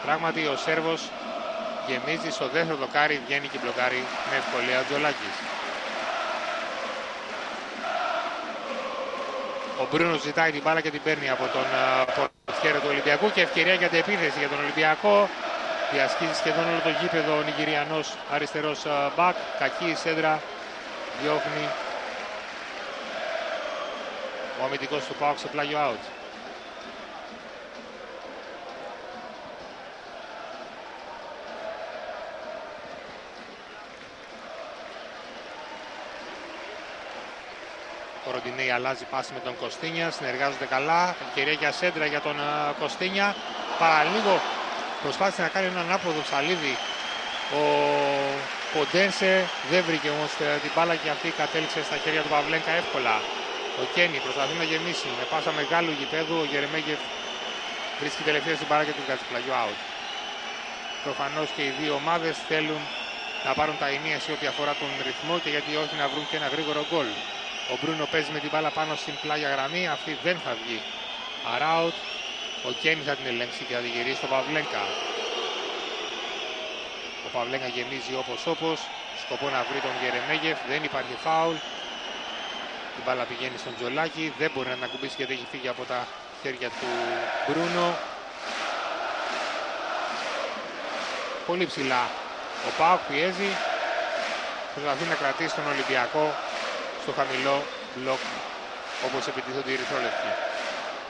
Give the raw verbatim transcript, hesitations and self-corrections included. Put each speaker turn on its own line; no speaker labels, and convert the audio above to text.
Πράγματι ο Σέρβος γεμίζει στο δεύτερο δοκάρι, βγαίνει και μπλοκάρει με ευκολία ο Τζολάκης. Ο Μπρούνο ζητάει την μπάλα και την παίρνει από τον πορτιέρε του Ολυμπιακού και ευκαιρία για την επίθεση για τον Ολυμπιακό. Διασχίζει σχεδόν όλο το γήπεδο ο Νιγηριανός αριστερός μπακ. Κακή η σέντρα, διώχνει ο αμυντικός του ΠΑΟΚ σε πλάγιο out. Ο Ροντινέη αλλάζει πάση με τον Κωστίνια, συνεργάζονται καλά, ευκαιρία για σέντρα για τον uh, Κωστίνια. Παραλίγο προσπάθησε να κάνει έναν ανάποδο ψαλίδι ο Ποντένσε, δεν βρήκε όμως την μπάλα και αυτή κατέληξε στα χέρια του Παυλένκα εύκολα. Ο Κένι προσπαθεί να γεμίσει με πάσα μεγάλου γηπέδου, ο Γερεμέγεφ βρίσκει τελευταία στην μπάλα και του βγάζει πλαγιό out. Προφανώς και οι δύο ομάδες θέλουν να πάρουν τα ενία σε ό,τι αφορά τον ρυθμό και γιατί όχι να βρουν και ένα γρήγορο γκολ. Ο Μπρούνο παίζει με την μπάλα πάνω στην πλάγια γραμμή, αυτή δεν θα βγει. Αράουτ, ο Κένι θα την ελέγξει και θα την γυρίσει στον Παυλένκα. Ο Παυλένκα γεμίζει όπως όπως, σκοπό να βρει τον Γερεμέγεφ, δεν υπάρχει φάουλ. Η μπάλα πηγαίνει στον Τζολάκη, δεν μπορεί να την ακουμπήσει γιατί έχει φύγει από τα χέρια του Μπρούνο. Πολύ ψηλά ο ΠΑΟΚ πιέζει, προσπαθεί να κρατήσει τον Ολυμπιακό στο χαμηλό μπλοκ όπως επιτίθονται οι Ερυθρόλευκοι.